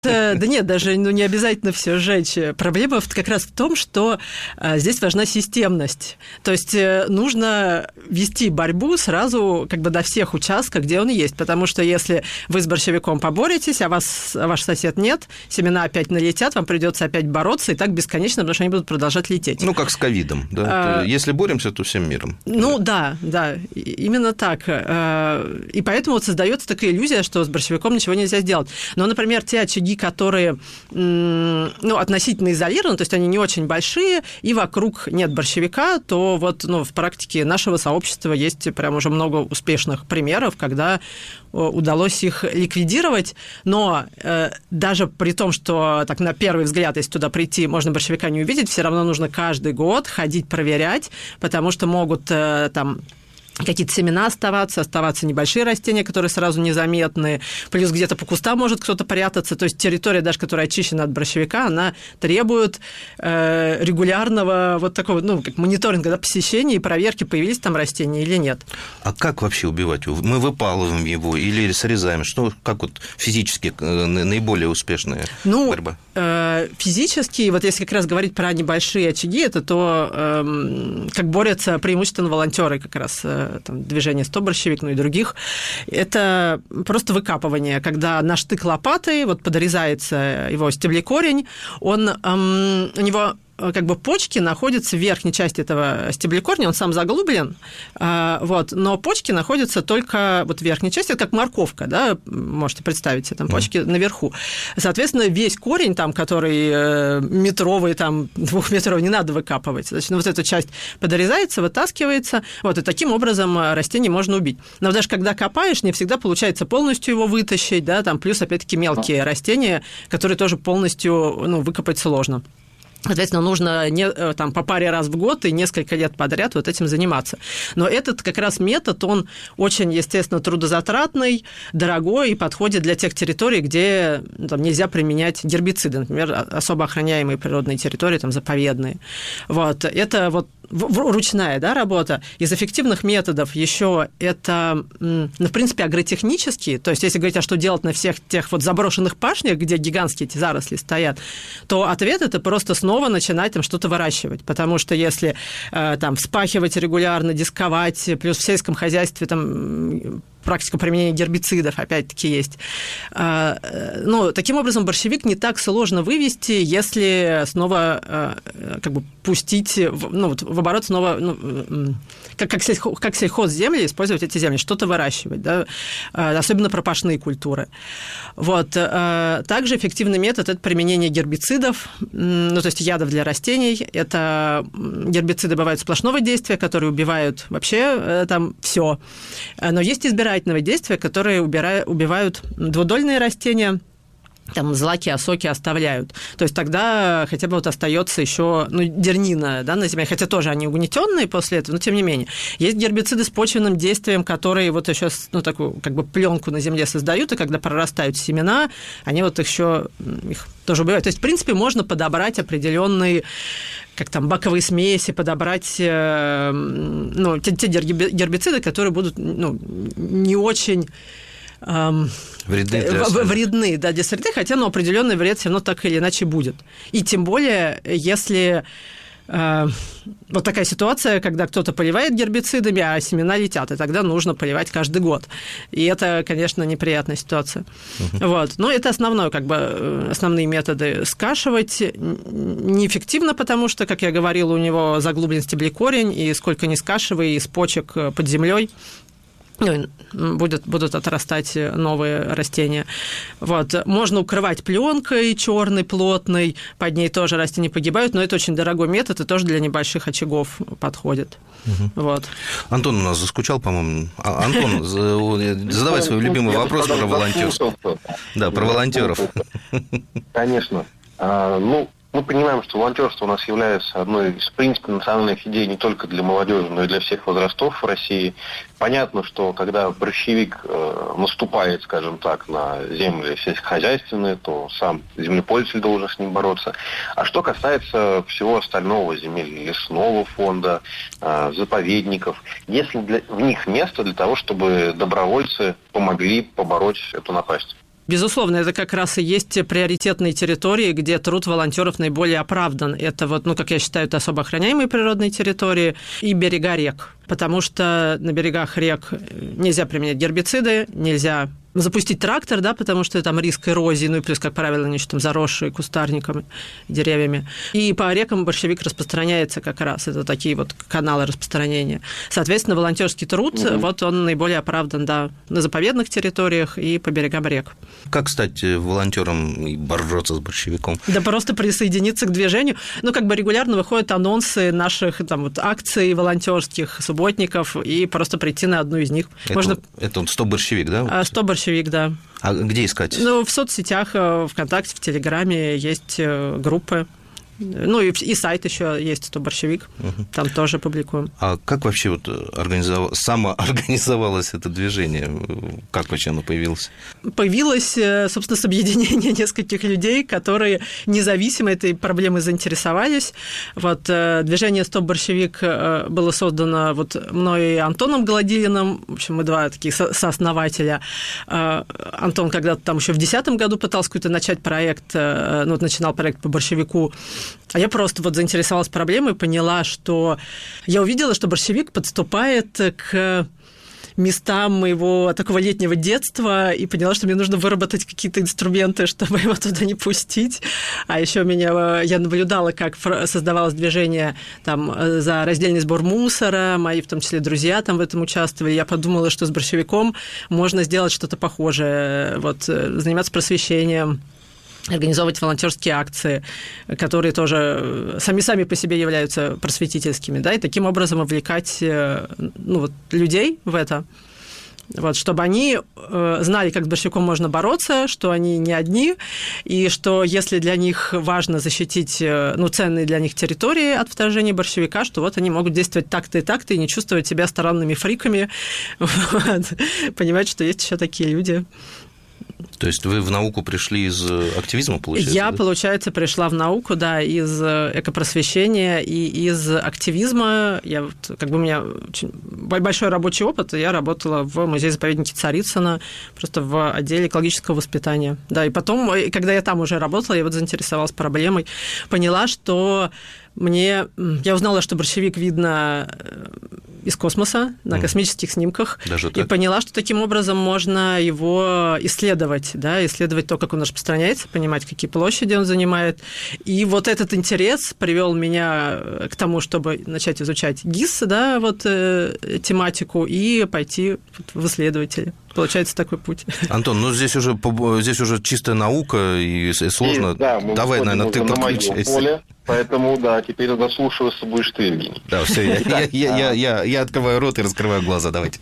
Да нет, даже не обязательно все сжечь. Проблема как раз в том, что здесь важна системность. То есть нужно вести борьбу сразу как бы до всех участков, где он есть. Потому что если вы с борщевиком поборетесь, а ваш сосед нет, семена опять налетят, вам придется опять бороться, и так бесконечно, потому что они будут продолжать лететь. Ну, как с ковидом, да? Если боремся, то всем миром. Ну, да, именно так. И поэтому вот создается такая иллюзия, что с борщевиком ничего нельзя сделать. Но, например, те очаги, которые относительно изолированы, то есть они не очень большие, и вокруг нет борщевика, то вот в практике нашего сообщества есть прям уже много успешных примеров, когда удалось их ликвидировать, но даже при том, что так на первый взгляд, если туда прийти, можно борщевика не увидеть, все равно нужно каждый год ходить проверять, потому что могут там какие-то семена оставаться небольшие растения, которые сразу незаметны, плюс где-то по кустам может кто-то прятаться, то есть территория, даже которая очищена от борщевика, она требует регулярного вот такого, как мониторинга, посещения и проверки, появились там растения или нет. А как вообще убивать его? Мы выпалываем его или срезаем? Как вот физически наиболее успешная борьба? Физически, вот если как раз говорить про небольшие очаги, это то, как борются преимущественно волонтеры как раз, там, движение «Стоп борщевик», и других, это просто выкапывание, когда на штык лопатой подрезается его стеблекорень, у него как бы почки находятся в верхней части этого стеблекорня, он сам заглублен, но почки находятся только в верхней части, это как морковка, да, можете представить себе, там почки наверху. Соответственно, весь корень, там, который метровый, там, 2-метровый, не надо выкапывать. Значит, вот эта часть подрезается, вытаскивается, и таким образом растение можно убить. Но даже когда копаешь, не всегда получается полностью его вытащить, да, там, плюс, опять-таки, мелкие растения, которые тоже полностью выкопать сложно. Соответственно, нужно по паре раз в год и несколько лет подряд этим заниматься. Но этот как раз метод, он очень, естественно, трудозатратный, дорогой и подходит для тех территорий, где нельзя применять гербициды, например, особо охраняемые природные территории, заповедные. Это ручная, да, работа. Из эффективных методов еще это, в принципе, агротехнические, то есть если говорить, что делать на всех тех заброшенных пашнях, где гигантские эти заросли стоят, то ответ – это просто снова начинать там что-то выращивать, потому что если вспахивать регулярно, дисковать, плюс в сельском хозяйстве практика применения гербицидов, опять-таки, есть. Таким образом, борщевик не так сложно вывести, если снова пустить в оборот снова, как сельхозземли, использовать эти земли, что-то выращивать, да? Особенно пропашные культуры. Также эффективный метод – это применение гербицидов, то есть ядов для растений. Это гербициды бывают сплошного действия, которые убивают вообще все. Но есть избирательные действия, которые убивают двудольные растения, злаки, осоки оставляют. То есть тогда хотя бы остается еще дернина, да, на земле, хотя тоже они угнетенные после этого, но тем не менее. Есть гербициды с почвенным действием, которые еще такую пленку на земле создают, и когда прорастают семена, они еще их тоже убивают. То есть, в принципе, можно подобрать определенные баковые смеси, подобрать те гербициды, которые будут не очень вредны для среды, хотя определенный вред все равно так или иначе будет. И тем более, если такая ситуация, когда кто-то поливает гербицидами, а семена летят, и тогда нужно поливать каждый год. И это, конечно, неприятная ситуация. Но это основные методы. Скашивать неэффективно, потому что, как я говорила, у него заглублен стеблекорень, и сколько ни скашивай, из почек под землей будут отрастать новые растения. Можно укрывать пленкой черной, плотной, под ней тоже растения погибают, но это очень дорогой метод и тоже для небольших очагов подходит. Антон у нас заскучал, по-моему. Антон, задавай свой любимый вопрос про волонтерство. Да, про волонтеров. Конечно. Мы понимаем, что волонтерство у нас является одной из, в принципе, национальных идей не только для молодежи, но и для всех возрастов в России. Понятно, что когда борщевик наступает, скажем так, на земли сельскохозяйственные, то сам землепользователь должен с ним бороться. А что касается всего остального, земель лесного фонда, заповедников, есть ли в них место для того, чтобы добровольцы помогли побороть эту напасть? Безусловно, это как раз и есть приоритетные территории, где труд волонтеров наиболее оправдан. Это вот, ну, как я считаю, это особо охраняемые природные территории и берега рек. Потому что на берегах рек нельзя применять гербициды, нельзя запустить трактор, да, потому что там риск эрозии, ну и плюс, как правило, они еще там заросшие кустарниками, деревьями. И по рекам борщевик распространяется как раз. Это такие вот каналы распространения. Соответственно, волонтерский труд, вот он наиболее оправдан, да, на заповедных территориях и по берегам рек. Как стать волонтером и бороться с борщевиком? Да просто присоединиться к движению. Ну, как бы регулярно выходят анонсы наших там вот акций волонтерских, субботников, и просто прийти на одну из них. Это «Стоп борщевик», да? «Стоп борщевик», да. А где искать? Ну, в соцсетях, ВКонтакте, в Телеграме есть группы. Ну, и сайт еще есть «Стоп борщевик», там тоже публикуем. А как вообще вот самоорганизовалось это движение? Как вообще оно появилось? Появилось, собственно, с объединения нескольких людей, которые независимо этой проблемой заинтересовались. Вот движение «Стоп борщевик» было создано вот мной и Антоном Гладилиным. В общем, мы два таких сооснователя. Антон когда-то там еще в 2010 году пытался какой-то начать проект, ну, начинал проект по борщевику. А я просто вот заинтересовалась проблемой, поняла, что я увидела, что борщевик подступает к местам моего такого летнего детства, и поняла, что мне нужно выработать какие-то инструменты, чтобы его туда не пустить. А еще я наблюдала, как создавалось движение там, за раздельный сбор мусора, мои, в том числе, друзья там в этом участвовали. Я подумала, что с борщевиком можно сделать что-то похожее, вот, заниматься просвещением, организовывать волонтерские акции, которые тоже сами по себе являются просветительскими, да, и таким образом вовлекать, ну, вот, людей в это, вот, чтобы они знали, как с борщевиком можно бороться, что они не одни, и что если для них важно защитить, ну, ценные для них территории от вторжения борщевика, что вот они могут действовать так-то и не чувствовать себя странными фриками, вот, понимать, что есть еще такие люди. То есть вы в науку пришли из активизма, получается? Я, да? Получается, пришла в науку, да, из экопросвещения и из активизма. У меня очень большой рабочий опыт. Я работала в музее-заповеднике Царицына, просто в отделе экологического воспитания. Да, и потом, когда я там уже работала, я вот заинтересовалась проблемой, поняла, что я узнала, что борщевик видно из космоса, на космических снимках, и поняла, что таким образом можно его исследовать, да, исследовать то, как он распространяется, понимать, какие площади он занимает. И вот этот интерес привел меня к тому, чтобы начать изучать ГИС, да, вот тематику, и пойти в исследователи. Получается такой путь. Антон, ну здесь уже чистая наука, и сложно. Да, давай, наверное, ты подключайся. Поэтому, да, теперь заслушиваться будешь ты, Евгений. Да, все, я открываю рот и раскрываю глаза, давайте.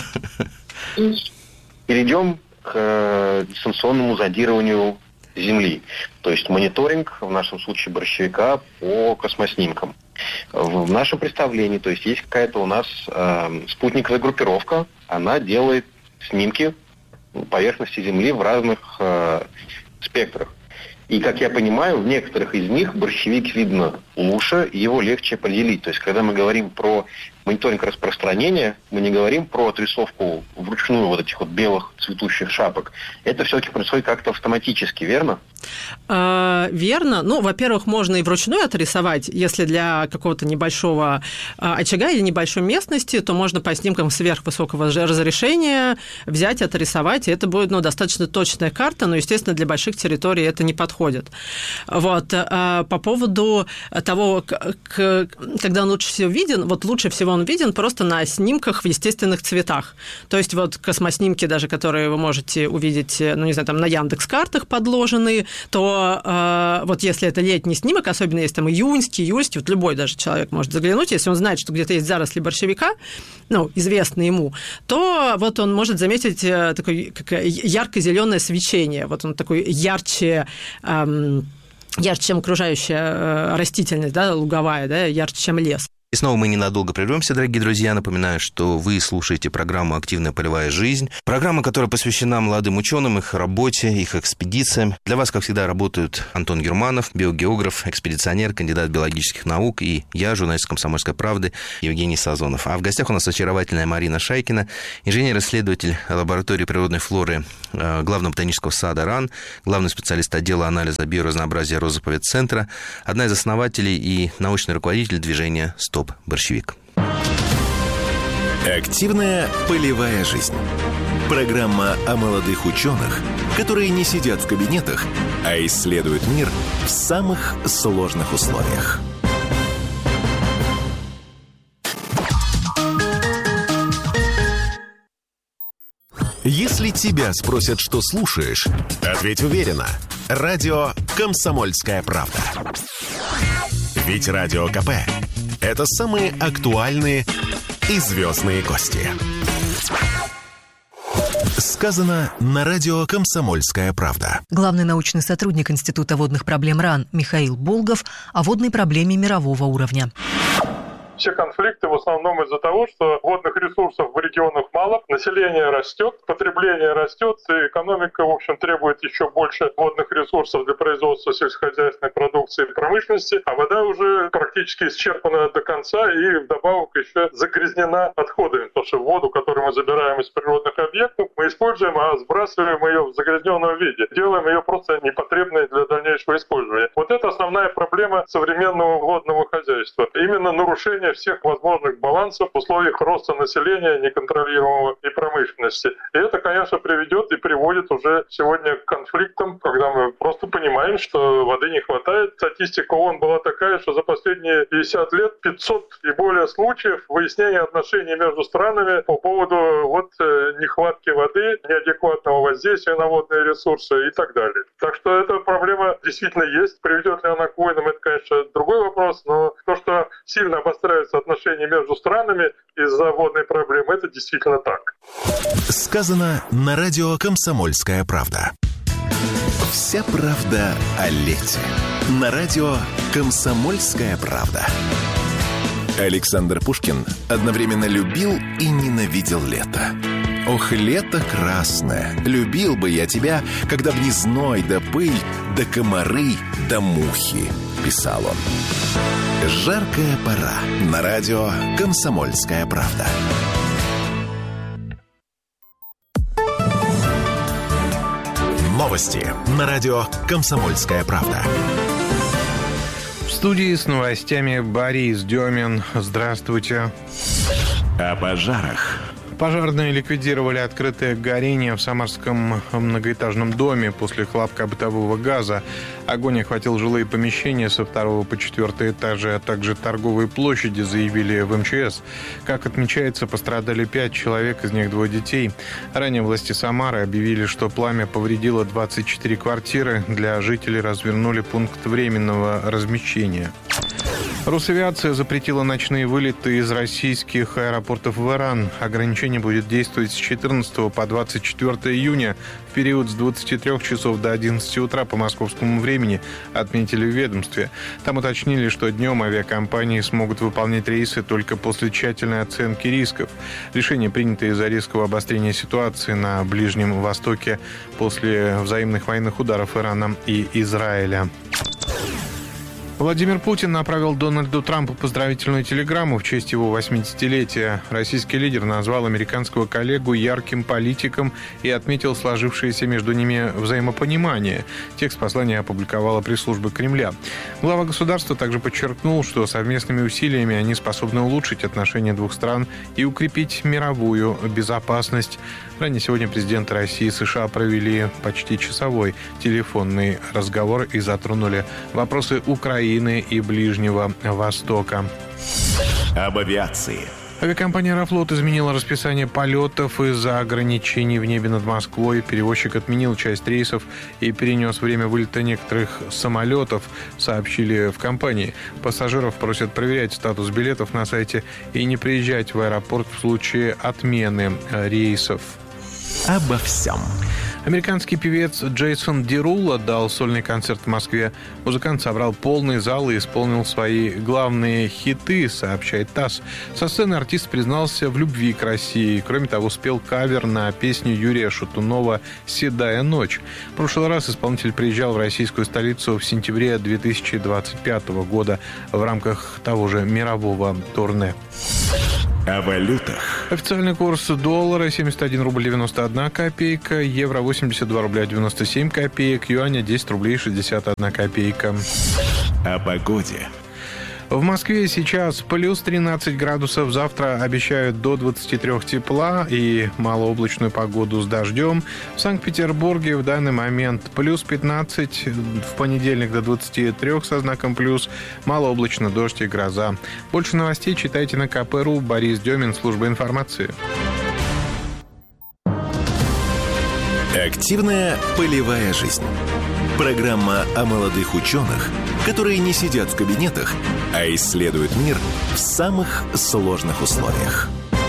Перейдем к дистанционному зондированию Земли, то есть мониторинг, в нашем случае борщевика, по космоснимкам. В нашем представлении, то есть какая-то у нас спутниковая группировка, она делает снимки поверхности Земли в разных спектрах. И, как я понимаю, в некоторых из них борщевик видно лучше, и его легче определить. То есть, когда мы говорим про мониторинг распространения, мы не говорим про отрисовку вручную вот этих вот белых цветущих шапок. Это все-таки происходит как-то автоматически, верно? Верно. Ну, во-первых, можно и вручную отрисовать. Если для какого-то небольшого очага или небольшой местности, то можно по снимкам сверхвысокого разрешения взять, отрисовать, и это будет, ну, достаточно точная карта, но, естественно, для больших территорий это не подходит. Вот. По поводу того, когда он лучше всего виден, вот лучше всего он виден просто на снимках в естественных цветах. То есть вот космоснимки даже, которые вы можете увидеть, ну, не знаю, там на Яндекс.Картах подложены, то вот если это летний снимок, особенно если там июньский, вот любой даже человек может заглянуть, если он знает, что где-то есть заросли борщевика, ну, известно ему, то вот он может заметить такое ярко-зеленое свечение. Вот он такой ярче, чем окружающая растительность, да, луговая, да, ярче, чем лес. И снова мы ненадолго прервемся, дорогие друзья. Напоминаю, что вы слушаете программу «Активная полевая жизнь». Программа, которая посвящена молодым ученым, их работе, их экспедициям. Для вас, как всегда, работают Антон Германов, биогеограф, экспедиционер, кандидат биологических наук, и я, журналист «Комсомольской правды» Евгений Сазонов. А в гостях у нас очаровательная Марина Шайкина, инженер-исследователь лаборатории природной флоры Главного ботанического сада РАН, главный специалист отдела анализа биоразнообразия Розысковедцентра, одна из основателей и научный руководитель движения «Стоп борщевик». Активная полевая жизнь. Программа о молодых ученых, которые не сидят в кабинетах, а исследуют мир в самых сложных условиях. Если тебя спросят, что слушаешь, ответь уверенно. Радио «Комсомольская правда». Ведь Радио КП – это самые актуальные и звездные гости. Сказано на радио «Комсомольская правда». Главный научный сотрудник Института водных проблем РАН Михаил Болгов о водной проблеме мирового уровня. Все конфликты в основном из-за того, что водных ресурсов в регионах мало, население растет, потребление растет, и экономика, в общем, требует еще больше водных ресурсов для производства сельскохозяйственной продукции и промышленности, а вода уже практически исчерпана до конца и вдобавок еще загрязнена отходами, потому что воду, которую мы забираем из природных объектов, мы используем, а сбрасываем ее в загрязненном виде, делаем ее просто непотребной для дальнейшего использования. Вот это основная проблема современного водного хозяйства. Именно нарушение всех возможных балансов в условиях роста населения неконтролируемого и промышленности. И это, конечно, приведет и приводит уже сегодня к конфликтам, когда мы просто понимаем, что воды не хватает. Статистика ООН была такая, что за последние 50 лет 500 и более случаев выяснения отношений между странами по поводу нехватки воды, неадекватного воздействия на водные ресурсы и так далее. Так что эта проблема действительно есть. Приведет ли она к войнам, это, конечно, другой вопрос, но то, что сильно обостряется отношения между странами из-за водной проблемы, это действительно так. Сказано на радио «Комсомольская правда». Вся правда о лете. На радио «Комсомольская правда». Александр Пушкин одновременно любил и ненавидел лето. Ох, лето красное, любил бы я тебя, когда б не зной да пыль, да комары, да мухи, писал он. Жаркая пора. На радио «Комсомольская правда». Новости на радио «Комсомольская правда». В студии с новостями Борис Демин. Здравствуйте. О пожарах. Пожарные ликвидировали открытое горение в самарском многоэтажном доме после хлопка бытового газа. Огонь охватил жилые помещения со 2 по 4 этажи, а также торговые площади, заявили в МЧС. Как отмечается, пострадали 5 человек, из них 2 детей. Ранее власти Самары объявили, что пламя повредило 24 квартиры. Для жителей развернули пункт временного размещения. Росавиация запретила ночные вылеты из российских аэропортов в Иран. Ограничение будет действовать с 14 по 24 июня в период с 23 часов до 11 утра по московскому времени, отметили в ведомстве. Там уточнили, что днем авиакомпании смогут выполнять рейсы только после тщательной оценки рисков. Решение принято из-за резкого обострения ситуации на Ближнем Востоке после взаимных военных ударов Ирана и Израиля. Владимир Путин направил Дональду Трампу поздравительную телеграмму в честь его 80-летия. Российский лидер назвал американского коллегу ярким политиком и отметил сложившееся между ними взаимопонимание. Текст послания опубликовала пресс-служба Кремля. Глава государства также подчеркнул, что совместными усилиями они способны улучшить отношения двух стран и укрепить мировую безопасность. Ранее сегодня президенты России и США провели почти часовой телефонный разговор и затронули вопросы Украины и Ближнего Востока. Об авиации. Авиакомпания «Аэрофлот» изменила расписание полетов из-за ограничений в небе над Москвой. Перевозчик отменил часть рейсов и перенес время вылета некоторых самолетов, сообщили в компании. Пассажиров просят проверять статус билетов на сайте и не приезжать в аэропорт в случае отмены рейсов. Обо всем. Американский певец Джейсон Деруло дал сольный концерт в Москве. Музыкант собрал полный зал и исполнил свои главные хиты, сообщает ТАСС. Со сцены артист признался в любви к России. Кроме того, спел кавер на песню Юрия Шатунова «Седая ночь». В прошлый раз исполнитель приезжал в российскую столицу в сентябре 2025 года в рамках того же мирового турне. О валютах. Официальный курс доллара 71 рубль 91 копейка, евро 82 рубля 97 копеек, юаня 10 рублей 61 копейка. О погоде. В Москве сейчас плюс 13 градусов, завтра обещают до 23 тепла и малооблачную погоду с дождем. В Санкт-Петербурге в данный момент плюс 15, в понедельник до 23 со знаком плюс, малооблачно, дождь и гроза. Больше новостей читайте на КП.ру. Борис Демин, служба информации. Активная полевая жизнь. Программа о молодых ученых, которые не сидят в кабинетах, а исследуют мир в самых сложных условиях.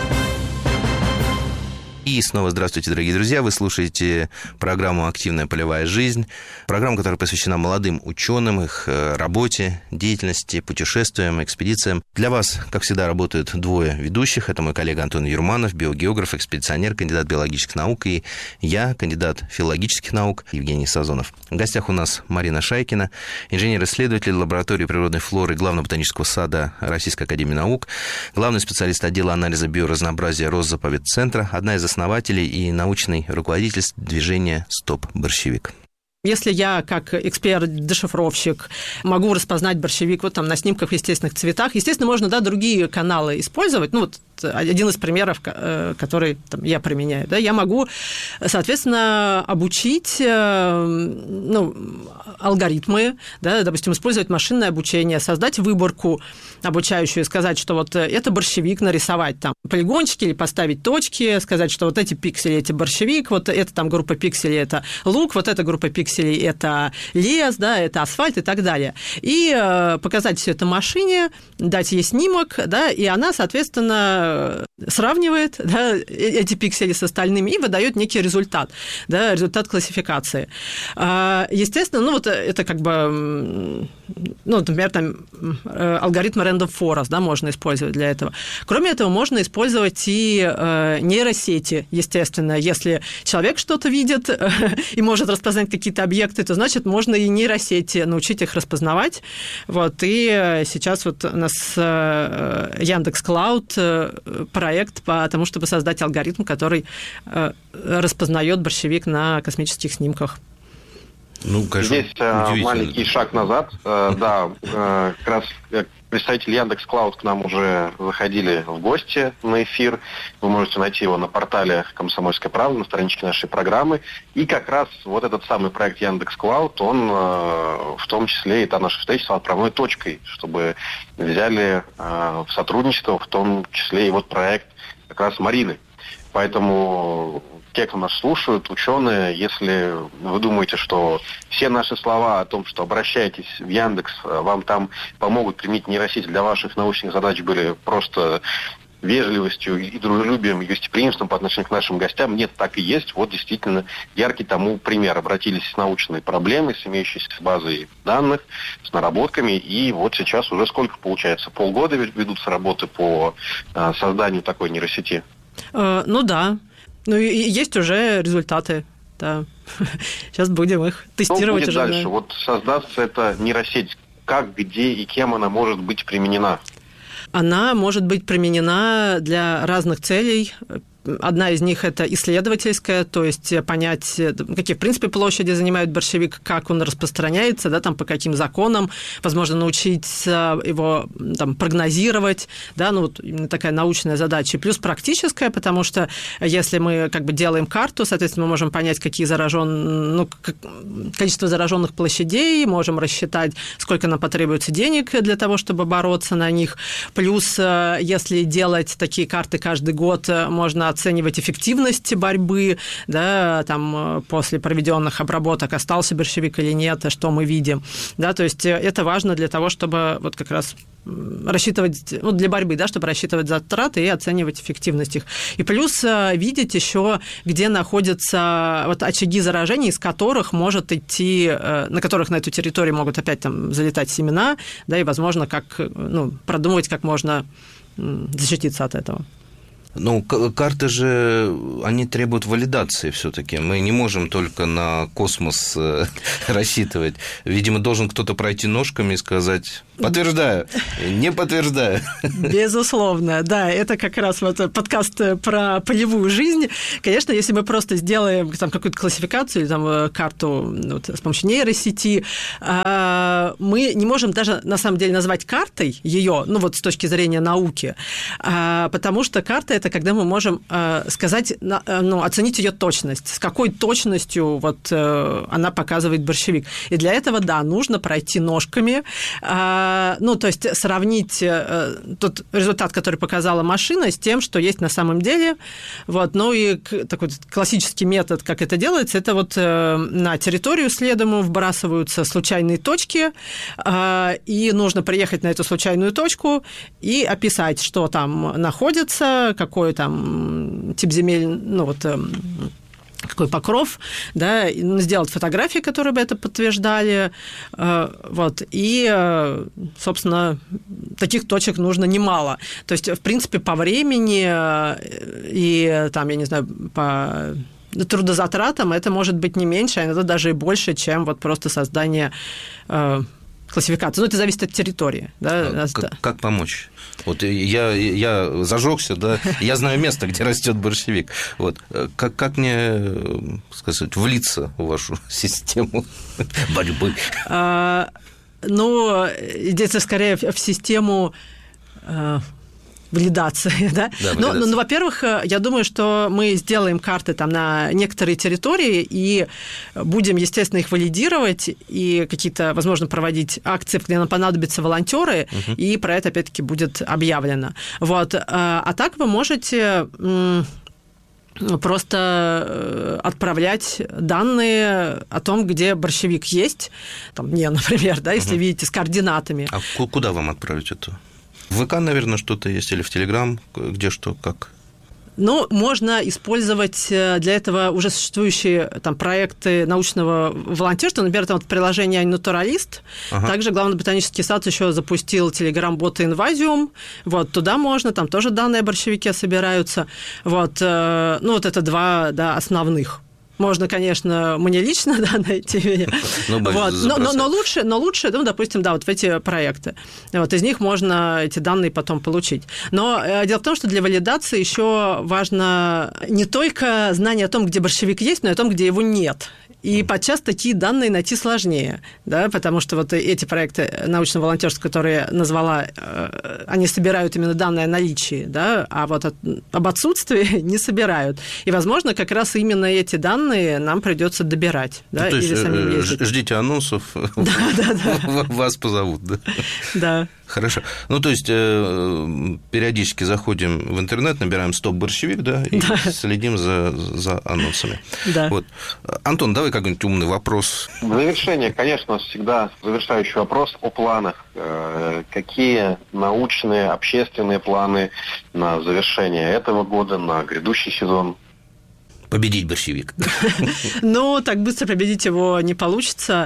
И снова здравствуйте, дорогие друзья. Вы слушаете программу «Активная полевая жизнь». Программа, которая посвящена молодым ученым, их работе, деятельности, путешествиям, экспедициям. Для вас, как всегда, работают двое ведущих. Это мой коллега Антон Юрманов, биогеограф, экспедиционер, кандидат биологических наук. И я, кандидат филологических наук, Евгений Сазонов. В гостях у нас Марина Шайкина, инженер-исследователь лаборатории природной флоры Главного ботанического сада Российской академии наук, главный специалист отдела анализа биоразнообразия Росзаповедцентра, одна из основателей и научный руководитель движения «Стоп борщевик». Если я, как эксперт-дешифровщик, могу распознать борщевик вот там на снимках в естественных цветах, естественно, можно, да, другие каналы использовать. Ну, вот один из примеров, который там, я применяю. Да, я могу, соответственно, обучить алгоритмы, да, допустим, использовать машинное обучение, создать выборку обучающую, сказать, что вот это борщевик, нарисовать там полигончики или поставить точки, сказать, что вот эти пиксели – это борщевик, вот эта там группа пикселей – это луг, вот эта группа пикселей – это лес, да, это асфальт и так далее. И показать все это машине, дать ей снимок, да, и она, соответственно, сравнивает, да, эти пиксели с остальными и выдает некий результат, да, результат классификации. Естественно, ну вот это как бы, ну, например, там алгоритм Random Forest, да, можно использовать для этого. Кроме этого, можно использовать и нейросети, естественно. Если человек что-то видит и может распознать какие-то объекты, то, значит, можно и нейросети научить их распознавать. Вот. И сейчас вот у нас Яндекс.Клауд проект по тому, чтобы создать алгоритм, который распознает борщевик на космических снимках. Ну, конечно, здесь маленький шаг назад. Да, как раз представители Яндекс.Клауд к нам уже заходили в гости на эфир. Вы можете найти его на портале «Комсомольская правда», на страничке нашей программы. И как раз вот этот самый проект Яндекс.Клауд, он в том числе и та наша встреча стала отправной точкой, чтобы взяли в сотрудничество, в том числе и вот проект как раз Марины. Поэтому те, кто нас слушают, ученые, если вы думаете, что все наши слова о том, что обращайтесь в Яндекс, вам там помогут применить нейросети для ваших научных задач, были просто вежливостью и дружелюбием, и гостеприимством по отношению к нашим гостям, нет, так и есть. Вот действительно яркий тому пример. Обратились с научной проблемой, с имеющейся базой данных, с наработками, и вот сейчас уже сколько получается? Полгода ведутся работы по созданию такой нейросети? Ну да. Ну и есть уже результаты. Да. Сейчас будем их тестировать. Что будет уже дальше? Вот создастся эта нейросеть. Как, где и кем она может быть применена? Она может быть применена для разных целей. Одна из них – это исследовательская, то есть понять, какие, в принципе, площади занимает борщевик, как он распространяется, да, там, по каким законам, возможно, научиться его там, прогнозировать, да, ну, вот именно такая научная задача. И плюс практическая, потому что если мы как бы делаем карту, соответственно, мы можем понять, какие количество зараженных площадей, можем рассчитать, сколько нам потребуется денег для того, чтобы бороться на них. Плюс, если делать такие карты каждый год, можно оценивать эффективность борьбы, да, там, после проведенных обработок, остался борщевик или нет, что мы видим. Да, то есть это важно для того, чтобы вот как раз рассчитывать, ну, для борьбы, да, чтобы рассчитывать затраты и оценивать эффективность их. И плюс видеть еще, где находятся вот очаги заражений, из которых может идти, на которых на эту территорию могут опять там залетать семена, да, и, возможно, как, ну, продумывать, как можно защититься от этого. Ну, карты же, они требуют валидации все-таки. Мы не можем только на космос рассчитывать. Видимо, должен кто-то пройти ножками и сказать: подтверждаю, не подтверждаю. Безусловно, да, это как раз вот подкаст про полевую жизнь. Конечно, если мы просто сделаем там какую-то классификацию или там карту вот, с помощью нейросети, мы не можем даже на самом деле назвать картой ее, ну вот с точки зрения науки, потому что карта — это когда мы можем сказать, ну, оценить ее точность, с какой точностью вот она показывает борщевик. И для этого, да, нужно пройти ножками, ну, то есть сравнить тот результат, который показала машина, с тем, что есть на самом деле. Вот. Ну и такой классический метод, как это делается, это вот на территорию следуемую вбрасываются случайные точки, и нужно приехать на эту случайную точку и описать, что там находится, какой там тип земель, ну вот какой покров, да, сделать фотографии, которые бы это подтверждали, вот, и, собственно, таких точек нужно немало. То есть, в принципе, по времени и, там, я не знаю, по трудозатратам это может быть не меньше, а иногда даже и больше, чем вот просто создание классификации. Ну, это зависит от территории. Да? Как помочь? Вот я зажегся, да, я знаю место, где растет борщевик. Вот. Как мне, сказать, влиться в вашу систему борьбы? Ну, здесь скорее в систему валидации, да? Да, ну, во-первых, я думаю, что мы сделаем карты там на некоторые территории и будем, естественно, их валидировать и какие-то, возможно, проводить акции, где нам понадобятся волонтеры, и про это, опять-таки, будет объявлено. Вот. А так вы можете просто отправлять данные о том, где борщевик есть, там, мне, например, да, если видите, с координатами. А куда вам отправить это? В ВК, наверное, что-то есть, или в Телеграм, где что, как? Ну, можно использовать для этого уже существующие там проекты научного волонтерства, например, там вот приложение «Натуралист». Также Главный ботанический сад еще запустил телеграм-бота «Инвазиум». Вот, туда можно, там тоже данные о борщевике собираются. Вот, ну, вот это два, да, основных. Можно, конечно, мне лично, да, найти меня. Вот. Но лучше, ну, допустим, да, вот в эти проекты. Вот, из них можно эти данные потом получить. Но дело в том, что для валидации еще важно не только знание о том, где борщевик есть, но и о том, где его нет. И подчас такие данные найти сложнее, да, потому что вот эти проекты научно-волонтерские, которые назвала, они собирают именно данные о наличии, да, а вот об отсутствии не собирают. И, возможно, как раз именно эти данные нам придется добирать. Да, ну, то есть ждите анонсов, вас позовут, да? Да. Хорошо. Ну, то есть периодически заходим в интернет, набираем «стоп-борщевик», да, и следим за анонсами. Да. Вот. Антон, давай какой-нибудь умный вопрос. В завершение, конечно, всегда завершающий вопрос о планах. Какие научные, общественные планы на завершение этого года, на грядущий сезон? Победить борщевик. Ну, так быстро победить его не получится,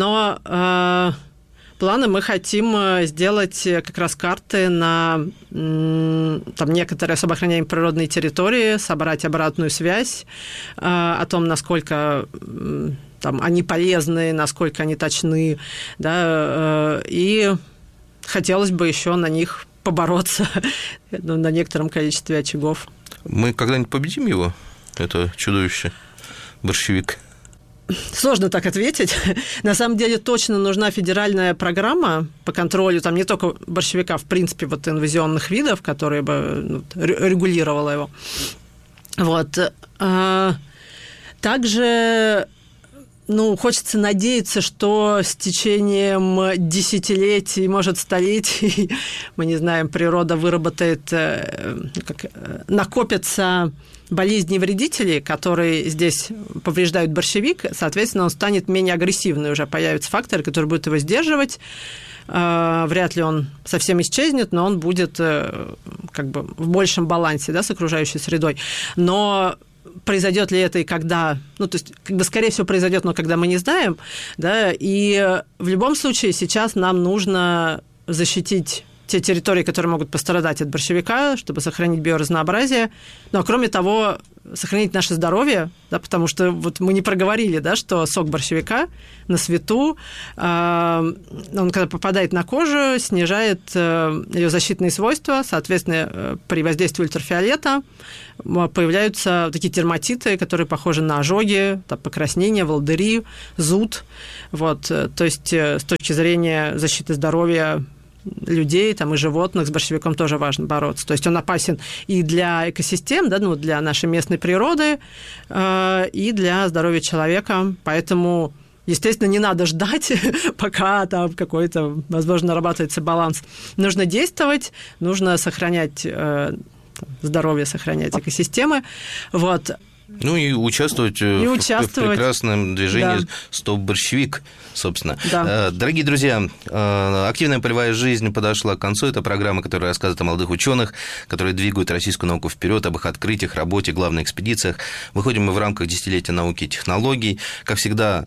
но планы мы хотим сделать как раз карты на там, некоторые особо охраняемые природные территории, собрать обратную связь о том, насколько там, они полезны, насколько они точны, да, и хотелось бы еще на них побороться на некотором количестве очагов. Мы когда-нибудь победим его, это чудовище, борщевик? Сложно так ответить. На самом деле точно нужна федеральная программа по контролю там не только борщевика, в принципе, вот инвазионных видов, которая бы регулировала его. Вот. Также хочется надеяться, что с течением десятилетий, может, столетий, мы не знаем, природа выработает, накопятся болезни и вредители, которые здесь повреждают борщевик, соответственно, он станет менее агрессивный, уже появятся факторы, которые будут его сдерживать. Вряд ли он совсем исчезнет, но он будет в большем балансе, да, с окружающей средой. Но произойдет ли это и когда, скорее всего, произойдет, но когда мы не знаем, да, и в любом случае сейчас нам нужно защитить те территории, которые могут пострадать от борщевика, чтобы сохранить биоразнообразие, но кроме того, сохранить наше здоровье, да, потому что мы не проговорили, да, что сок борщевика на свету, он когда попадает на кожу, снижает ее защитные свойства, соответственно, при воздействии ультрафиолета появляются такие дерматиты, которые похожи на ожоги, покраснения, волдыри, зуд. То есть с точки зрения защиты здоровья людей и животных с борщевиком тоже важно бороться. То есть он опасен и для экосистем, да, для нашей местной природы, и для здоровья человека. Поэтому, естественно, не надо ждать, пока там какой-то, возможно, нарабатывается баланс. Нужно действовать, нужно сохранять здоровье, сохранять экосистемы. И участвовать в прекрасном движении, да. «Стоп борщевик», собственно. Да. Дорогие друзья, «Активная полевая жизнь» подошла к концу. Это программа, которая рассказывает о молодых ученых, которые двигают российскую науку вперед, об их открытиях, работе, главных экспедициях. Выходим мы в рамках десятилетия науки и технологий. Как всегда,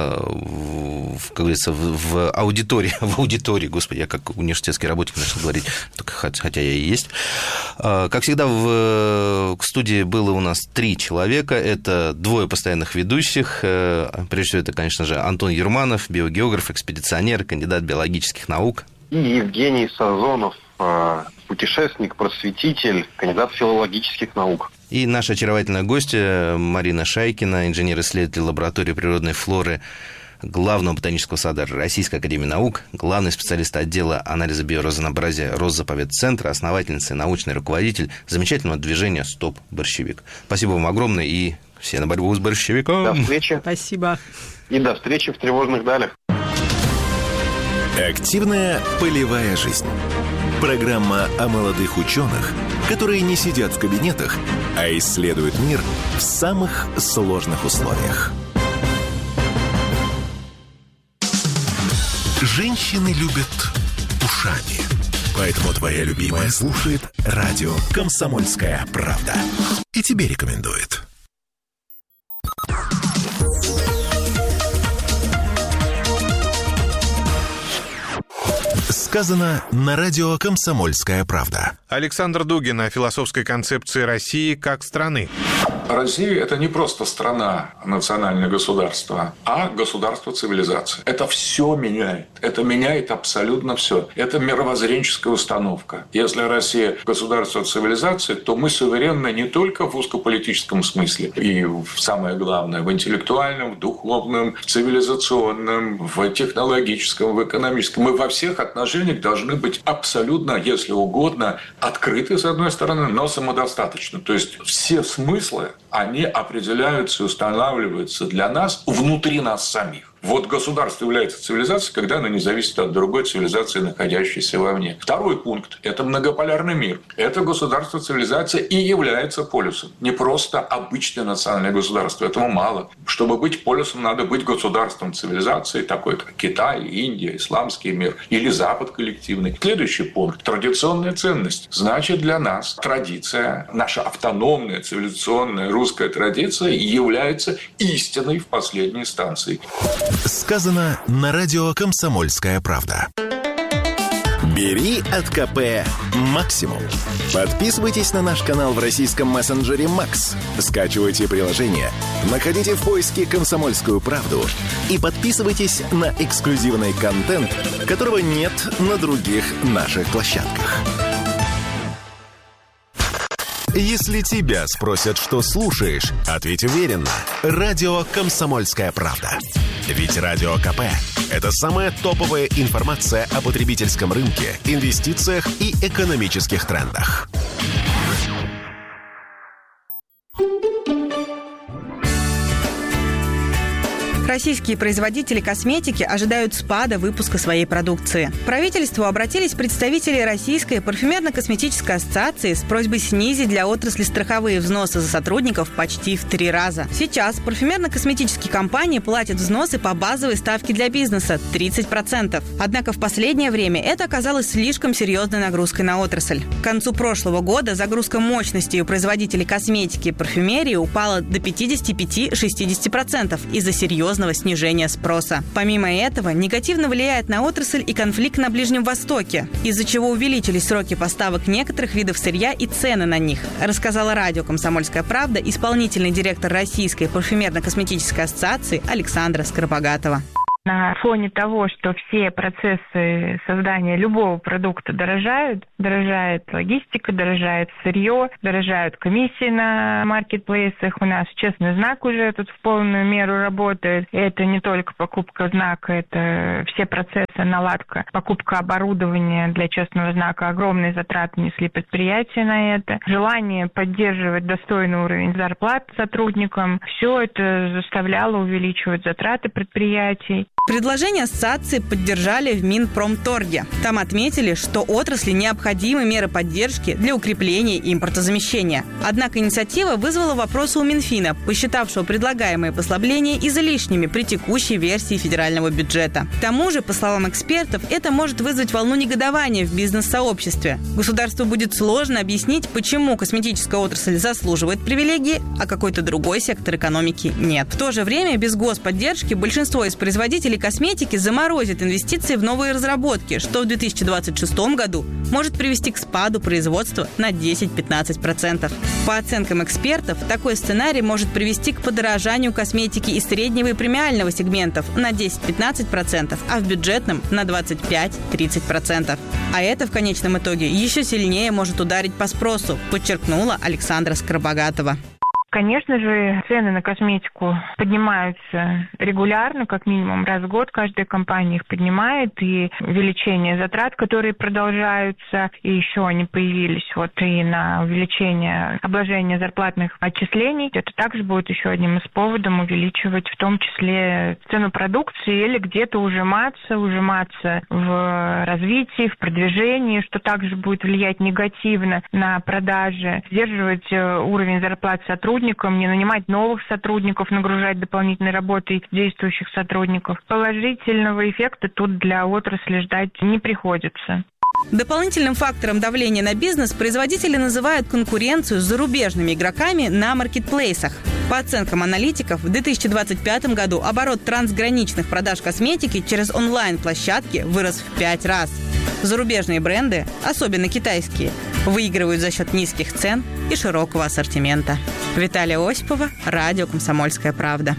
как говорится, в аудитории, господи, я как университетский работник начал говорить, хотя я и есть. Как всегда, в студии было у нас 3 человека. Это 2 постоянных ведущих. Прежде всего, это, конечно же, Антон Юрманов, биогеограф, экспедиционер, кандидат биологических наук. И Евгений Сазонов, путешественник, просветитель, кандидат филологических наук. И наша очаровательная гостья Марина Шайкина, инженер-исследователь лаборатории природной флоры Главного ботанического сада Российской академии наук, главный специалист отдела анализа биоразнообразия Росзаповедцентра, основательница и научный руководитель замечательного движения «Стоп борщевик». Спасибо вам огромное и все на борьбу с борщевиком. До встречи. Спасибо. И до встречи в тревожных далях. Активная полевая жизнь. Программа о молодых ученых, которые не сидят в кабинетах, а исследуют мир в самых сложных условиях. Женщины любят ушами. Поэтому твоя любимая слушает радио «Комсомольская правда». И тебе рекомендует. Сказано на радио «Комсомольская правда». Александр Дугин о философской концепции России как страны. Россия – это не просто страна, национальное государство, а государство-цивилизация. Это все меняет. Это меняет абсолютно все. Это мировоззренческая установка. Если Россия – государство-цивилизация, то мы суверенны не только в узкополитическом смысле, и самое главное, в интеллектуальном, в духовном, в цивилизационном, в технологическом, в экономическом. Мы во всех отношениях должны быть абсолютно, если угодно, открыты, с одной стороны, но самодостаточны. То есть все смыслы, они определяются и устанавливаются для нас внутри нас самих. Вот государство является цивилизацией, когда оно не зависит от другой цивилизации, находящейся вовне. Второй пункт – это многополярный мир. Это государство-цивилизация и является полюсом. Не просто обычное национальное государство, этому мало. Чтобы быть полюсом, надо быть государством цивилизации, такой как Китай, Индия, исламский мир или Запад коллективный. Следующий пункт – традиционная ценность. Значит, для нас традиция, наша автономная цивилизационная русская традиция является истиной в последней инстанции. Сказано на радио «Комсомольская правда». Бери от КП максимум. Подписывайтесь на наш канал в российском мессенджере Макс. Скачивайте приложение, находите в поиске «Комсомольскую правду» и подписывайтесь на эксклюзивный контент, которого нет на других наших площадках. Если тебя спросят, что слушаешь, ответь уверенно. Радио «Комсомольская правда». Ведь Радио КП – это самая топовая информация о потребительском рынке, инвестициях и экономических трендах. российские производители косметики ожидают спада выпуска своей продукции. К правительству обратились представители Российской парфюмерно-косметической ассоциации с просьбой снизить для отрасли страховые взносы за сотрудников почти в 3 раза. Сейчас парфюмерно-косметические компании платят взносы по базовой ставке для бизнеса – 30%. Однако в последнее время это оказалось слишком серьезной нагрузкой на отрасль. К концу прошлого года загрузка мощности у производителей косметики и парфюмерии упала до 55-60% из-за серьезного снижения спроса. Помимо этого, негативно влияет на отрасль и конфликт на Ближнем Востоке, из-за чего увеличились сроки поставок некоторых видов сырья и цены на них, рассказала радио «Комсомольская правда» исполнительный директор Российской парфюмерно-косметической ассоциации Александра Скоробогатова. На фоне того, что все процессы создания любого продукта дорожают, дорожает логистика, дорожает сырье, дорожают комиссии на маркетплейсах. У нас честный знак уже тут в полную меру работает. Это не только покупка знака, это все процессы, наладка, покупка оборудования для честного знака. Огромные затраты несли предприятия на это. Желание поддерживать достойный уровень зарплат сотрудникам. Все это заставляло увеличивать затраты предприятий. Предложение ассоциации поддержали в Минпромторге. Там отметили, что отрасли необходимы меры поддержки для укрепления импортозамещения. Однако инициатива вызвала вопросы у Минфина, посчитавшего предлагаемые послабления излишними при текущей версии федерального бюджета. К тому же, по словам экспертов, это может вызвать волну негодования в бизнес-сообществе. Государству будет сложно объяснить, почему косметическая отрасль заслуживает привилегии, а какой-то другой сектор экономики нет. В то же время без господдержки большинство из производителей косметики заморозит инвестиции в новые разработки, что в 2026 году может привести к спаду производства на 10-15%. По оценкам экспертов, такой сценарий может привести к подорожанию косметики из среднего и премиального сегментов на 10-15%, а в бюджетном на 25-30%. А это в конечном итоге еще сильнее может ударить по спросу, подчеркнула Александра Скоробогатова. Конечно же, цены на косметику поднимаются регулярно, как минимум раз в год. Каждая компания их поднимает. И увеличение затрат, которые продолжаются, и еще они появились и на увеличение обложения зарплатных отчислений. Это также будет еще одним из поводов увеличивать в том числе цену продукции или где-то ужиматься в развитии, в продвижении, что также будет влиять негативно на продажи, сдерживать уровень зарплат сотрудников, не нанимать новых сотрудников, нагружать дополнительной работой действующих сотрудников. Положительного эффекта тут для отрасли ждать не приходится. Дополнительным фактором давления на бизнес производители называют конкуренцию с зарубежными игроками на маркетплейсах. По оценкам аналитиков, в 2025 году оборот трансграничных продаж косметики через онлайн-площадки вырос в 5 раз. Зарубежные бренды, особенно китайские, выигрывают за счет низких цен и широкого ассортимента. Виталия Осипова, радио «Комсомольская правда».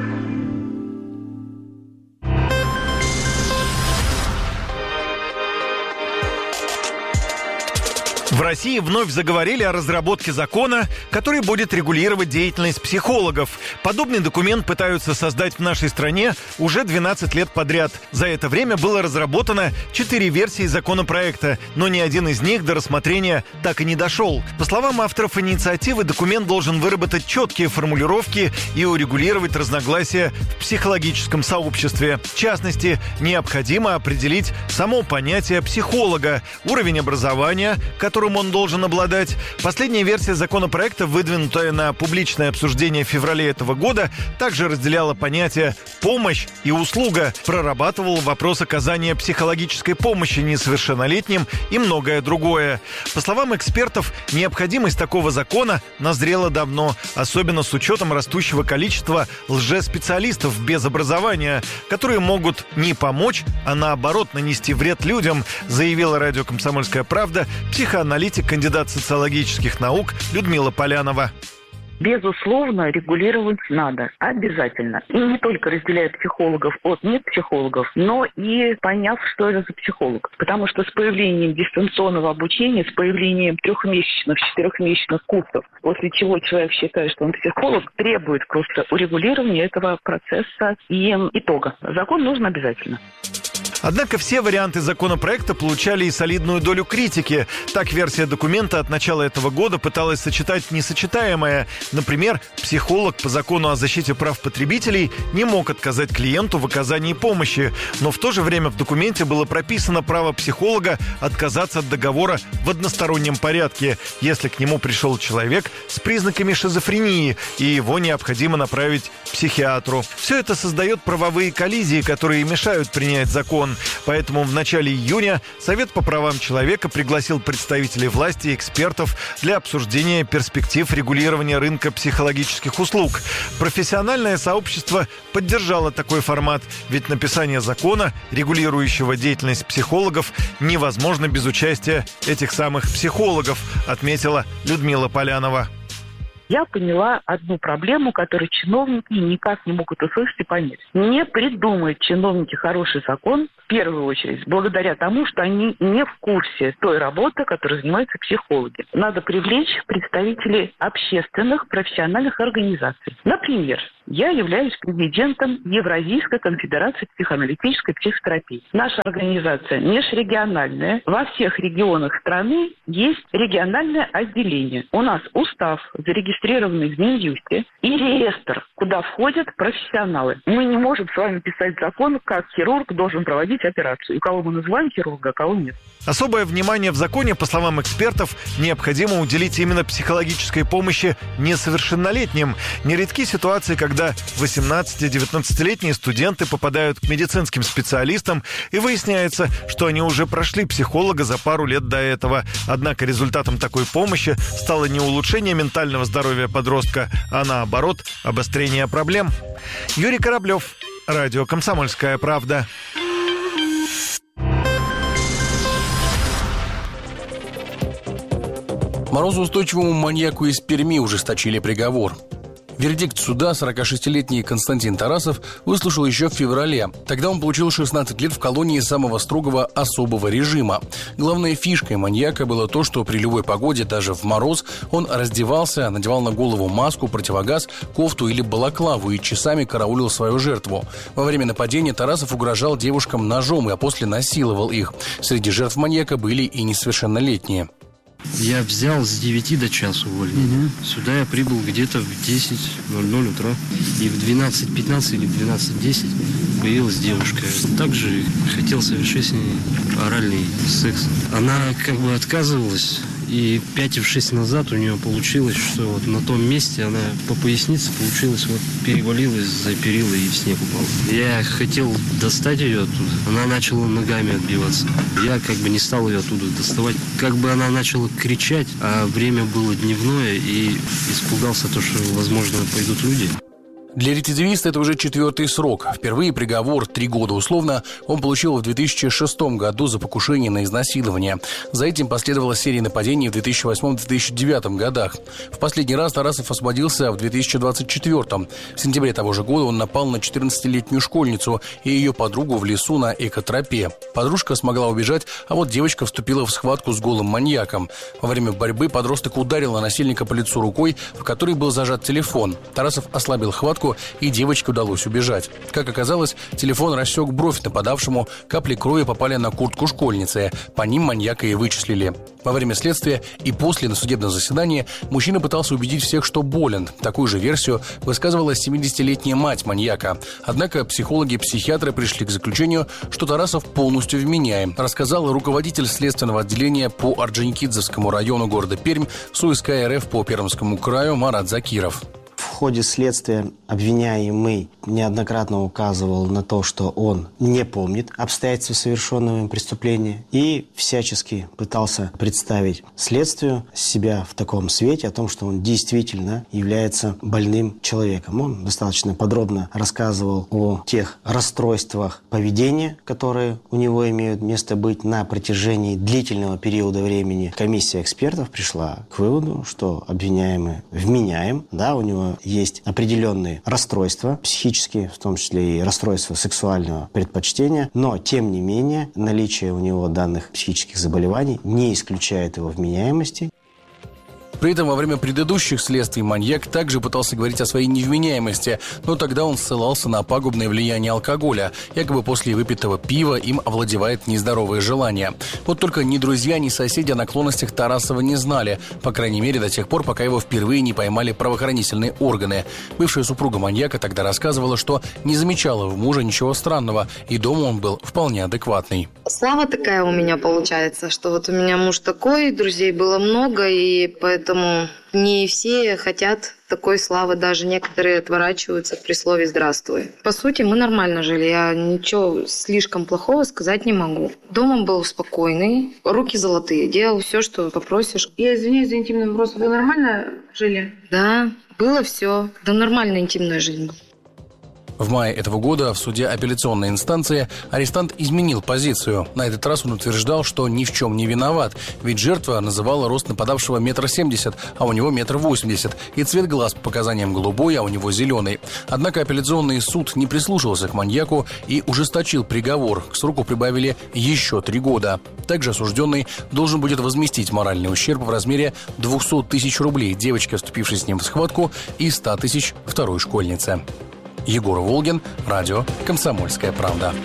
В России вновь заговорили о разработке закона, который будет регулировать деятельность психологов. Подобный документ пытаются создать в нашей стране уже 12 лет подряд. За это время было разработано 4 версии законопроекта, но ни один из них до рассмотрения так и не дошел. По словам авторов инициативы, документ должен выработать четкие формулировки и урегулировать разногласия в психологическом сообществе. В частности, необходимо определить само понятие психолога, уровень образования, которым он должен обладать. Последняя версия законопроекта, выдвинутая на публичное обсуждение в феврале этого года, также разделяла понятия «помощь» и «услуга», прорабатывала вопрос оказания психологической помощи несовершеннолетним и многое другое. По словам экспертов, необходимость такого закона назрела давно, особенно с учетом растущего количества лжеспециалистов без образования, которые могут не помочь, а наоборот нанести вред людям, заявила радио «Комсомольская правда» психоаналитик, кандидат социологических наук Людмила Полянова. Безусловно, регулировать надо. Обязательно. И не только разделяя психологов от нет-психологов, но и поняв, что это за психолог. Потому что с появлением дистанционного обучения, с появлением 3-месячных, 4-месячных курсов, после чего человек считает, что он психолог, требует просто урегулирования этого процесса и итога. Закон нужен обязательно. Однако все варианты законопроекта получали и солидную долю критики. Так, версия документа от начала этого года пыталась сочетать несочетаемое. Например, психолог по закону о защите прав потребителей не мог отказать клиенту в оказании помощи. Но в то же время в документе было прописано право психолога отказаться от договора в одностороннем порядке, если к нему пришел человек с признаками шизофрении, и его необходимо направить к психиатру. Все это создает правовые коллизии, которые мешают принять закон. Поэтому в начале июня Совет по правам человека пригласил представителей власти и экспертов для обсуждения перспектив регулирования рынка психологических услуг. Профессиональное сообщество поддержало такой формат, ведь написание закона, регулирующего деятельность психологов, невозможно без участия этих самых психологов, отметила Людмила Полянова. Я поняла одну проблему, которую чиновники никак не могут услышать и понять. Не придумают чиновники хороший закон, в первую очередь, благодаря тому, что они не в курсе той работы, которой занимаются психологи. Надо привлечь представителей общественных профессиональных организаций. Например, я являюсь президентом Евразийской конфедерации психоаналитической психотерапии. Наша организация межрегиональная. Во всех регионах страны есть региональное отделение. У нас устав, зарегистрированный в Минюсте, и реестр, куда входят профессионалы. Мы не можем с вами писать закон, как хирург должен проводить операцию. И кого мы называем хирурга, а кого нет. Особое внимание в законе, по словам экспертов, необходимо уделить именно психологической помощи несовершеннолетним. Нередки ситуации, когда 18-19-летние студенты попадают к медицинским специалистам, и выясняется, что они уже прошли психолога за пару лет до этого. Однако результатом такой помощи стало не улучшение ментального здоровья подростка, а наоборот, обострение проблем. Юрий Кораблев, радио «Комсомольская правда». Морозоустойчивому маньяку из Перми ужесточили приговор. Вердикт суда 46-летний Константин Тарасов выслушал еще в феврале. Тогда он получил 16 лет в колонии самого строгого особого режима. Главной фишкой маньяка было то, что при любой погоде, даже в мороз, он раздевался, надевал на голову маску, противогаз, кофту или балаклаву и часами караулил свою жертву. Во время нападения Тарасов угрожал девушкам ножом, а после насиловал их. Среди жертв маньяка были и несовершеннолетние. Я взял с 9 до часу увольнения. Сюда я прибыл где-то в 10:00 утра. И в 12:15 или в 12:10 появилась девушка. Также хотел совершить с ней оральный секс. Она как бы отказывалась. И 5-6 назад у нее получилось, что вот на том месте она по пояснице получилось, вот перевалилась за перила и в снег упала. Я хотел достать ее оттуда. Она начала ногами отбиваться. Я как бы не стал ее оттуда доставать. Как бы она начала кричать, а время было дневное, и испугался то, что, возможно, пойдут люди. Для рецидивиста это уже 4-й срок. Впервые приговор 3 года условно он получил в 2006 году за покушение на изнасилование. За этим последовала серия нападений в 2008-2009 годах. В последний раз Тарасов освободился в 2024. В сентябре того же года он напал на 14-летнюю школьницу и ее подругу в лесу на экотропе. Подружка смогла убежать, а вот девочка вступила в схватку с голым маньяком. Во время борьбы подросток ударил на насильника по лицу рукой, в которой был зажат телефон. Тарасов ослабил хватку, и девочке удалось убежать. Как оказалось, телефон рассек бровь нападавшему, капли крови попали на куртку школьницы. По ним маньяка и вычислили. Во время следствия и после на судебном заседании мужчина пытался убедить всех, что болен. Такую же версию высказывала 70-летняя мать маньяка. Однако психологи и психиатры пришли к заключению, что Тарасов полностью вменяем, рассказал руководитель следственного отделения по Орджоникидзевскому району города Пермь СУСК РФ по Пермскому краю Марат Закиров. В ходе следствия обвиняемый неоднократно указывал на то, что он не помнит обстоятельства совершенного им преступления и всячески пытался представить следствию себя в таком свете, о том, что он действительно является больным человеком. Он достаточно подробно рассказывал о тех расстройствах поведения, которые у него имеют место быть на протяжении длительного периода времени. Комиссия экспертов пришла к выводу, что обвиняемый вменяем, да, у него есть определенные расстройства психические, в том числе и расстройства сексуального предпочтения, но, тем не менее, наличие у него данных психических заболеваний не исключает его вменяемости. При этом во время предыдущих следствий маньяк также пытался говорить о своей невменяемости, но тогда он ссылался на пагубное влияние алкоголя. Якобы после выпитого пива им овладевает нездоровое желание. Вот только ни друзья, ни соседи о наклонностях Тарасова не знали. По крайней мере, до тех пор, пока его впервые не поймали правоохранительные органы. Бывшая супруга маньяка тогда рассказывала, что не замечала в муже ничего странного, и дома он был вполне адекватный. Слава такая у меня получается, что вот у меня муж такой, друзей было много, и поэтому не все хотят такой славы, даже некоторые отворачиваются при слове «здравствуй». По сути, мы нормально жили, я ничего слишком плохого сказать не могу. Дома был спокойный, руки золотые, делал все, что попросишь. Я извиняюсь за интимный вопрос, вы нормально жили? Да, было все, да нормальная интимная жизнь была. В мае этого года в суде апелляционной инстанции арестант изменил позицию. На этот раз он утверждал, что ни в чем не виноват, ведь жертва называла рост нападавшего 1,70 м, а у него 1,80 м, и цвет глаз по показаниям голубой, а у него зеленый. Однако апелляционный суд не прислушивался к маньяку и ужесточил приговор. К сроку прибавили еще 3 года. Также осужденный должен будет возместить моральный ущерб в размере 200 тысяч рублей девочке, вступившей с ним в схватку, и 100 тысяч второй школьнице. Егор Волгин, радио «Комсомольская правда».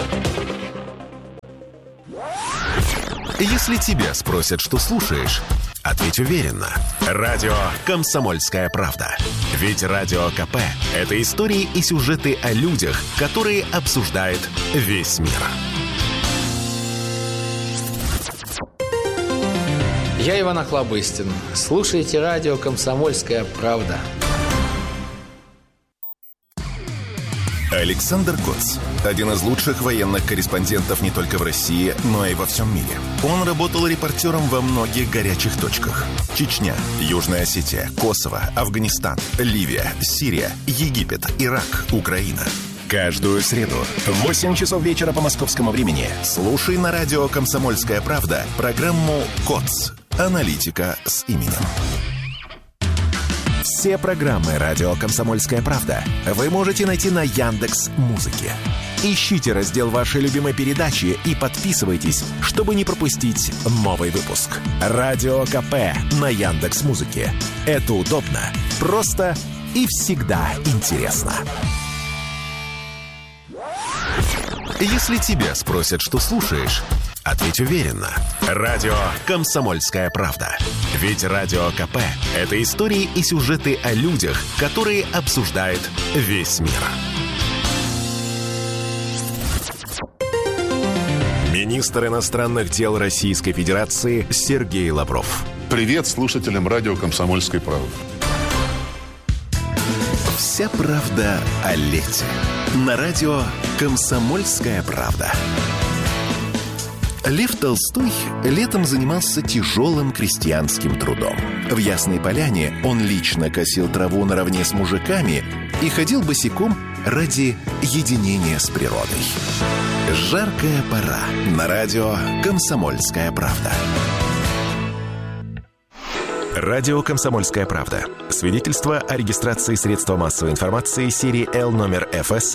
Если тебя спросят, что слушаешь, ответь уверенно. Радио «Комсомольская правда». Ведь Радио КП – это истории и сюжеты о людях, которые обсуждает весь мир. Я Иван Охлобыстин. Слушайте радио «Комсомольская правда». Александр Коц – один из лучших военных корреспондентов не только в России, но и во всем мире. Он работал репортером во многих горячих точках. Чечня, Южная Осетия, Косово, Афганистан, Ливия, Сирия, Египет, Ирак, Украина. Каждую среду в 8 часов вечера по московскому времени слушай на радио «Комсомольская правда» программу «КОЦ. Аналитика с именем». Все программы «Радио Комсомольская правда» вы можете найти на Яндекс.Музыке. Ищите раздел вашей любимой передачи и подписывайтесь, чтобы не пропустить новый выпуск. Радио КП на Яндекс.Музыке. Это удобно, просто и всегда интересно. Если тебя спросят, что слушаешь, ответь уверенно. Радио «Комсомольская правда». Ведь Радио КП – это истории и сюжеты о людях, которые обсуждает весь мир. Министр иностранных дел Российской Федерации Сергей Лавров. Привет слушателям радио «Комсомольской правды». Вся правда о лете. На радио «Комсомольская правда». Лев Толстой летом занимался тяжелым крестьянским трудом. В Ясной Поляне он лично косил траву наравне с мужиками и ходил босиком ради единения с природой. Жаркая пора. На радио «Комсомольская правда». Радио «Комсомольская правда». Свидетельство о регистрации средства массовой информации серии Л номер ФС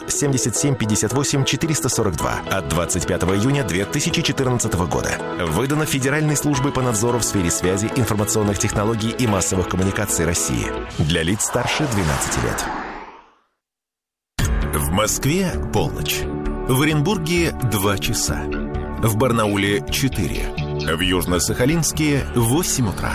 7758-442 от 25 июня 2014 года. Выдано Федеральной службой по надзору в сфере связи, информационных технологий и массовых коммуникаций России. Для лиц старше 12 лет. В Москве полночь. В Оренбурге 2 часа. В Барнауле 4. В Южно-Сахалинске 8 утра.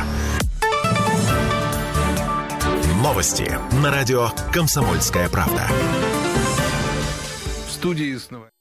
Новости на радио «Комсомольская правда». В студии снова.